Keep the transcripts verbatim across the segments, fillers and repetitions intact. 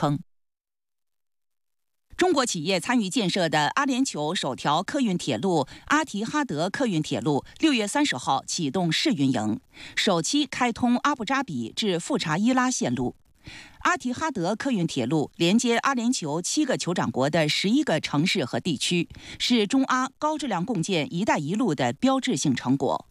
称。中国企业参与建设的阿联酋首条客运铁路阿提哈德客运铁路六月三十号启动试运营，首期开通阿布扎比至富查伊拉线路。阿提哈德客运铁路连接阿联酋七个酋长国的十一个城市和地区，是中阿高质量共建“一带一路”的标志性成果。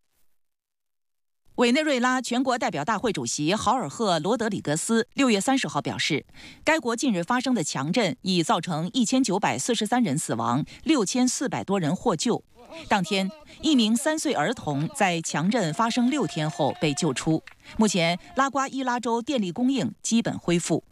委内瑞拉全国代表大会主席豪尔赫·罗德里格斯六月三十号表示，该国近日发生的强震已造成一千九百四十三人死亡，六千四百多人获救。当天，一名三岁儿童在强震发生六天后被救出。目前，拉瓜伊拉州电力供应基本恢复。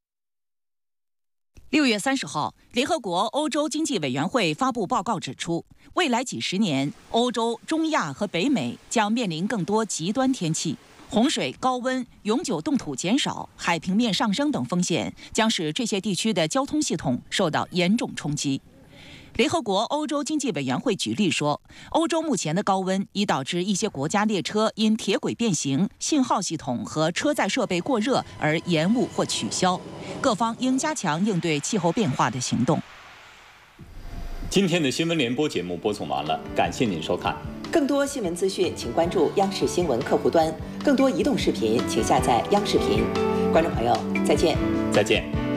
六月三十号，联合国欧洲经济委员会发布报告指出，未来几十年，欧洲、中亚和北美将面临更多极端天气，洪水、高温、永久冻土减少、海平面上升等风险将使这些地区的交通系统受到严重冲击。联合国欧洲经济委员会举例说，欧洲目前的高温已导致一些国家列车因铁轨变形、信号系统和车载设备过热而延误或取消。各方应加强应对气候变化的行动。 今天的新闻联播节目播送完了，感谢您收看。 更多新闻资讯，请关注央视新闻客户端；更多移动视频，请下载央视频。观众朋友，再见。 再见。